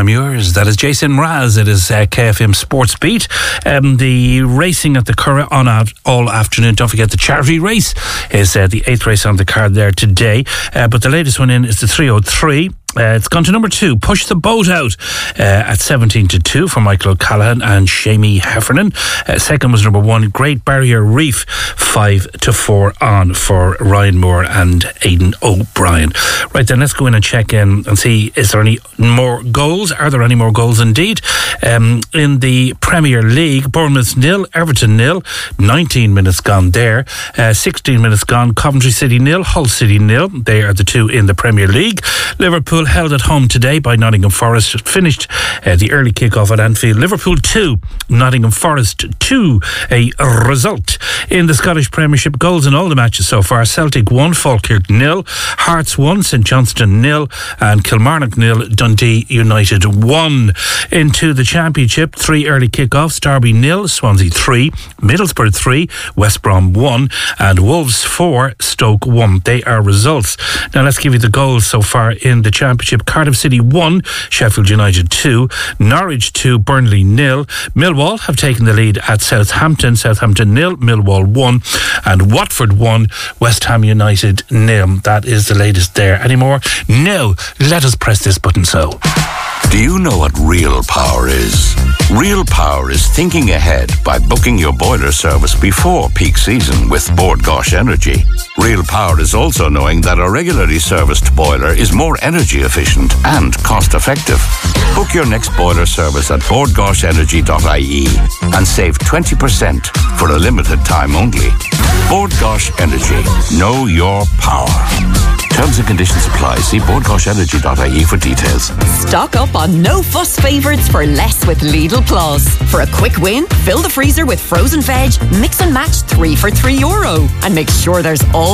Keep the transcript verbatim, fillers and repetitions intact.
I'm yours. That is Jason Mraz. It is uh, K F M Sports Beat. Um, the racing at the Curragh on out all afternoon. Don't forget the charity race is uh, the eighth race on the card there today. Uh, but the latest one in is the three oh three. Uh, it's gone to number two, Push the Boat Out, uh, at seventeen to two for Michael O'Callaghan and Shamie Heffernan. Uh, second was number one, Great Barrier Reef, five to four on for Ryan Moore and Aidan O'Brien. Right then, let's go in and check in and see, is there any more goals? Are there any more goals indeed? Um, in the Premier League, Bournemouth nil, Everton nil, nineteen minutes gone there. Uh, sixteen minutes gone, Coventry City nil, Hull City nil. They are the two in the Premier League. Liverpool held at home today by Nottingham Forest, finished uh, the early kick-off at Anfield. Liverpool two, Nottingham Forest two, a result. In the Scottish Premiership, goals in all the matches so far: Celtic one, Falkirk nil, Hearts one, St Johnstone nil, and Kilmarnock nil, Dundee United one. Into the Championship, three early kick-offs: Derby nil, Swansea three, Middlesbrough three, West Brom one, and Wolves four, Stoke one. They are results. Now let's give you the goals so far in the Championship. Cardiff City one, Sheffield United two, Norwich two, Burnley nil. Millwall have taken the lead at Southampton. Southampton nil, Millwall one, and Watford one, West Ham United nil. That is the latest there. Any more? No. Let us press this button so. Do you know what real power is? Real power is thinking ahead by booking your boiler service before peak season with Bord Gáis Energy. Real power is also knowing that a regularly serviced boiler is more energy efficient and cost effective. Book your next boiler service at bord gáis energy dot I E and save twenty percent for a limited time only. Bord Gáis Energy. Know your power. Terms and conditions apply. See bord gáis energy dot I E for details. Stock up on no-fuss favourites for less with Lidl Plus. For a quick win, fill the freezer with frozen veg, mix and match three for three euro. And make sure there's all